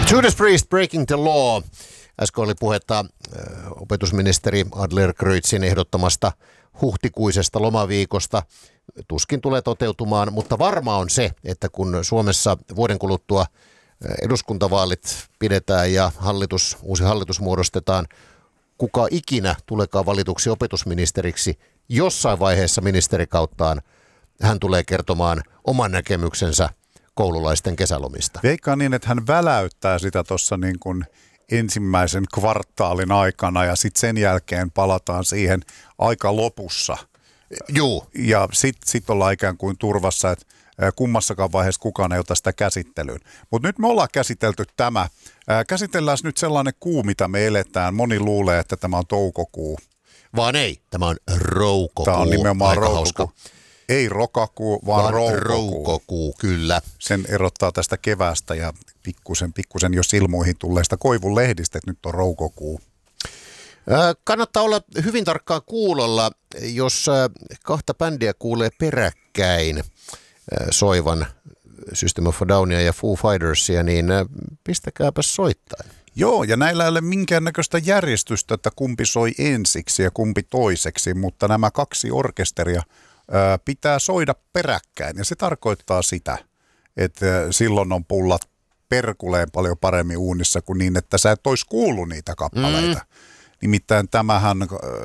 Judas Priest, Breaking the Law. Äsken oli puhetta opetusministeri Adlercreutzin ehdottamasta huhtikuisesta lomaviikosta. Tuskin tulee toteutumaan, mutta varma on se, että kun Suomessa vuoden kuluttua eduskuntavaalit pidetään ja uusi hallitus muodostetaan, kuka ikinä tulekaan valituksi opetusministeriksi, jossain vaiheessa ministerikauttaan hän tulee kertomaan oman näkemyksensä koululaisten kesälomista. Veikkaan niin, että hän väläyttää sitä tuossa niin kuin ensimmäisen kvartaalin aikana ja sitten sen jälkeen palataan siihen aika lopussa. Juu. Ja sitten ollaan ikään kuin turvassa, että kummassakaan vaiheessa kukaan ei ota sitä käsittelyyn. Mutta nyt me ollaan käsitelty tämä. Käsitellään nyt sellainen kuu, mitä me eletään. Moni luulee, että tämä on toukokuu. Vaan ei, tämä on roukokuu. Tämä on nimenomaan aika roukokuu. hauska. Ei rokakuu, vaan roukokuu, kyllä. Sen erottaa tästä keväästä ja pikkusen jo silmuihin tulleista koivunlehdistä, että nyt on roukokuu. Kannattaa olla hyvin tarkkaan kuulolla, jos kahta bändiä kuulee peräkkäin soivan System of a Downia ja Foo Fightersia, niin pistäkääpä soittain. Joo, ja näillä ei ole minkäännäköistä järjestystä, että kumpi soi ensiksi ja kumpi toiseksi, mutta nämä kaksi orkesteria pitää soida peräkkäin. Ja se tarkoittaa sitä, että silloin on pullat perkuleen paljon paremmin uunissa kuin niin, että sä et olisi kuullut niitä kappaleita. Nimittäin tämähän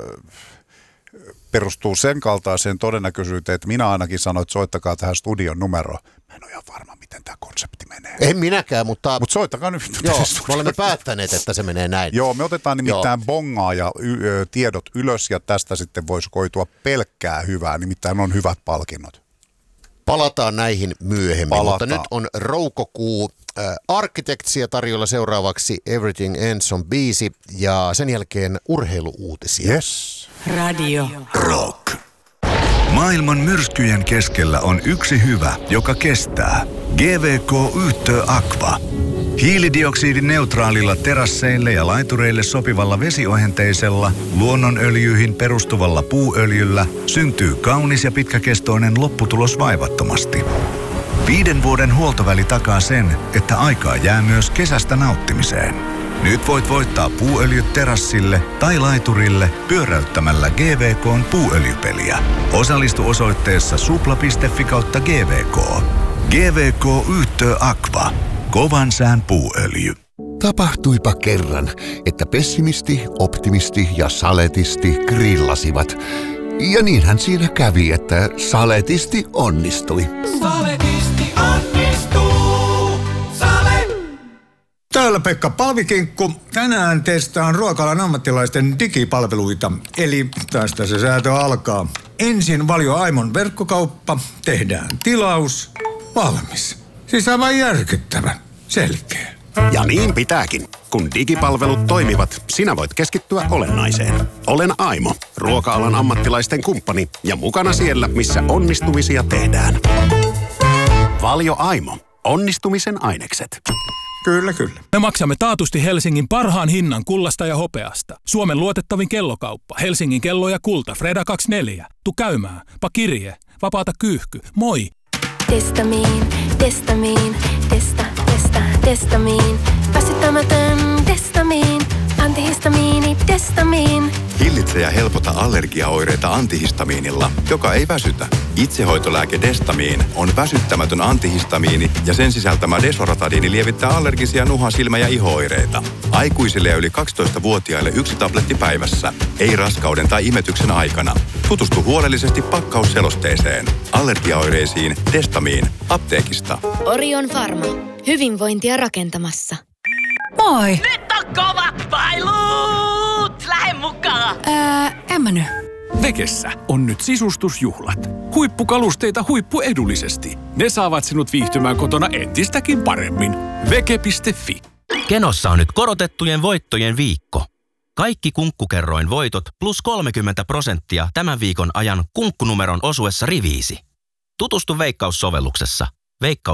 perustuu sen kaltaiseen todennäköisyyteen, että minä ainakin sanoin, että soittakaa tähän studion numeroon. Mä en ole ihan varma, miten tämä konsepti menee. En minäkään, mutta soittakaa nyt. Joo, me olemme päättäneet, että se menee näin. Joo, me otetaan nimittäin bongaa ja tiedot ylös ja tästä sitten voisi koitua pelkkää hyvää, nimittäin on hyvät palkinnot. Palataan näihin myöhemmin, mutta nyt on roukokuu. Arkkitektsia tarjolla seuraavaksi Everything Ends on biisi ja sen jälkeen urheiluuutisia. Yes. Radio Rock. Maailman myrskyjen keskellä on yksi hyvä, joka kestää. GVK Yhtö Aqua. Hiilidioksidineutraalilla terasseille ja laitureille sopivalla vesiohenteisella, luonnonöljyihin perustuvalla puuöljyllä syntyy kaunis ja pitkäkestoinen lopputulos vaivattomasti. 5 vuoden huoltoväli takaa sen, että aikaa jää myös kesästä nauttimiseen. Nyt voit voittaa puuöljyt terassille tai laiturille pyöräyttämällä GVK:n puuöljypeliä. Osallistu osoitteessa supla.fi/GVK. GVK Yhtö Aqua. Kovan sään puuöljy. Tapahtuipa kerran, että pessimisti, optimisti ja saletisti grillasivat. Ja niinhän siinä kävi, että saletisti onnistui. Saletisti onnistuu. Sale! Täällä Pekka Palvikinkku. Tänään testaan ruokalan ammattilaisten digipalveluita. Eli tästä se säätö alkaa. Ensin Valio Aimon verkkokauppa. Tehdään tilaus. Valmis. Siis aivan järkyttävä. Selkeä. Ja niin pitääkin. Kun digipalvelut toimivat, sinä voit keskittyä olennaiseen. Olen Aimo, ruoka-alan ammattilaisten kumppani ja mukana siellä, missä onnistumisia tehdään. Valio Aimo. Onnistumisen ainekset. Kyllä, kyllä. Me maksamme taatusti Helsingin parhaan hinnan kullasta ja hopeasta. Suomen luotettavin kellokauppa. Helsingin kello ja kulta. Freda 24. Tu käymään. Pa kirje. Vapaata kyyhky. Moi. Testamiin, testamiin. Väsyttämätön testamiin. Antihistamiini, testamiin. Hillitse ja helpota allergiaoireita antihistamiinilla, joka ei väsytä. Itsehoitolääke Destamiin on väsyttämätön antihistamiini ja sen sisältämä Desoratadiini lievittää allergisia nuha-, silmä- ja iho-oireita. Aikuisille ja yli 12-vuotiaille 1 tabletti päivässä. Ei raskauden tai imetyksen aikana. Tutustu huolellisesti pakkausselosteeseen. Allergiaoireisiin Destamiin apteekista. Orion Pharma. Hyvinvointia rakentamassa. Moi! Nyt on kovat pailut! Lähde mukaan! En mä nyt. Vekessä on nyt sisustusjuhlat. Huippukalusteita huippuedullisesti. Ne saavat sinut viihtymään kotona entistäkin paremmin. Veke.fi. Kenossa on nyt korotettujen voittojen viikko. Kaikki Kunkkukerroin voitot plus 30% tämän viikon ajan kunkkunumeron osuessa riviisi. Tutustu Veikkaus-sovelluksessa. Veikkaus